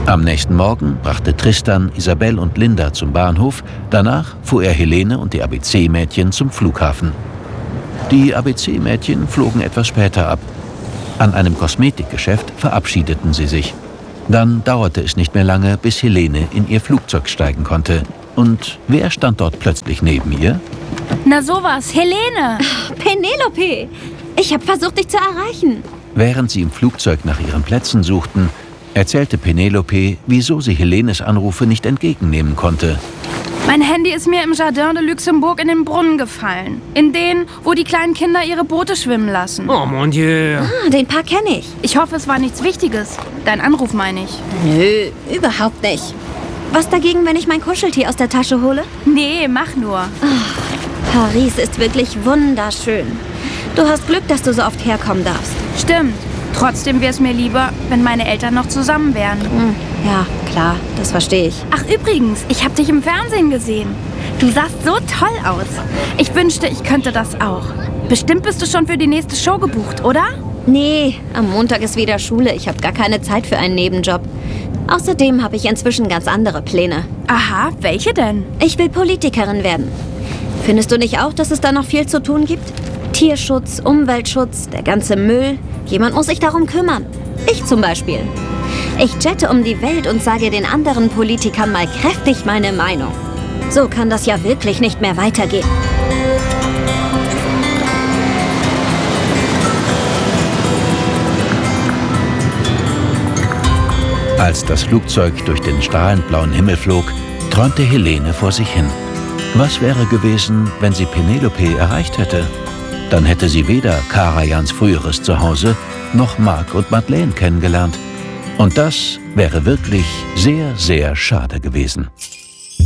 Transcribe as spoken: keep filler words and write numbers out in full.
Am nächsten Morgen brachte Tristan Isabelle und Linda zum Bahnhof. Danach fuhr er Helene und die A B C-Mädchen zum Flughafen. Die A B C-Mädchen flogen etwas später ab. An einem Kosmetikgeschäft verabschiedeten sie sich. Dann dauerte es nicht mehr lange, bis Helene in ihr Flugzeug steigen konnte. Und wer stand dort plötzlich neben ihr? Na sowas, Helene! Penelope! Ich habe versucht, dich zu erreichen. Während sie im Flugzeug nach ihren Plätzen suchten, erzählte Penelope, wieso sie Helenes Anrufe nicht entgegennehmen konnte. Mein Handy ist mir im Jardin de Luxembourg in den Brunnen gefallen. In den, wo die kleinen Kinder ihre Boote schwimmen lassen. Oh mon Dieu. Ah, den Park kenne ich. Ich hoffe, es war nichts Wichtiges. Dein Anruf meine ich. Nö, überhaupt nicht. Was dagegen, wenn ich mein Kuscheltier aus der Tasche hole? Nee, mach nur. Ach, Paris ist wirklich wunderschön. Du hast Glück, dass du so oft herkommen darfst. Stimmt. Trotzdem wäre es mir lieber, wenn meine Eltern noch zusammen wären. Hm, ja, klar, das verstehe ich. Ach übrigens, ich habe dich im Fernsehen gesehen. Du sahst so toll aus. Ich wünschte, ich könnte das auch. Bestimmt bist du schon für die nächste Show gebucht, oder? Nee, am Montag ist wieder Schule. Ich habe gar keine Zeit für einen Nebenjob. Außerdem habe ich inzwischen ganz andere Pläne. Aha, welche denn? Ich will Politikerin werden. Findest du nicht auch, dass es da noch viel zu tun gibt? Tierschutz, Umweltschutz, der ganze Müll. Jemand muss sich darum kümmern. Ich zum Beispiel. Ich jette um die Welt und sage den anderen Politikern mal kräftig meine Meinung. So kann das ja wirklich nicht mehr weitergehen. Als das Flugzeug durch den strahlend blauen Himmel flog, träumte Helene vor sich hin. Was wäre gewesen, wenn sie Penelope erreicht hätte? Dann hätte sie weder Karajans früheres Zuhause noch Marc und Madeleine kennengelernt. Und das wäre wirklich sehr, sehr schade gewesen.